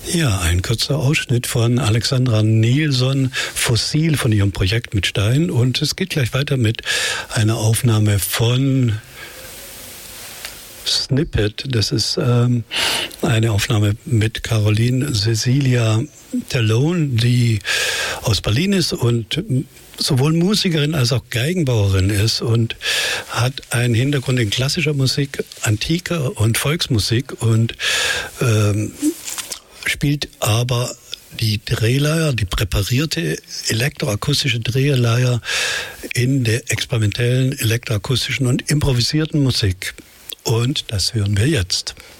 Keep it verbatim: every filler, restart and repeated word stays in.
Ja, ein kurzer Ausschnitt von Alexandra Nilsson, Fossil, von ihrem Projekt mit Stein. Und es geht gleich weiter mit einer Aufnahme von Snippet. Das ist ähm, eine Aufnahme mit Caroline Cecilia Talone, die aus Berlin ist und sowohl Musikerin als auch Geigenbauerin ist und hat einen Hintergrund in klassischer Musik, antiker und Volksmusik und ähm, spielt aber die Drehleier, die präparierte elektroakustische Drehleier in der experimentellen elektroakustischen und improvisierten Musik. Und das hören wir jetzt.